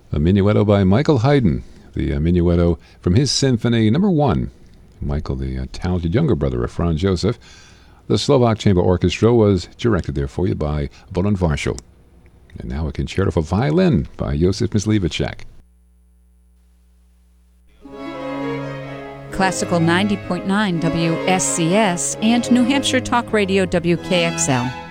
A minuetto by Michael Haydn, the minuetto from his Symphony No. 1. Michael, the talented younger brother of Franz Josef. The Slovak Chamber Orchestra was directed there for you by Bolan Varshel. And now a concerto for violin by Josef Myslivacek. Classical 90.9 WSCS and New Hampshire Talk Radio WKXL.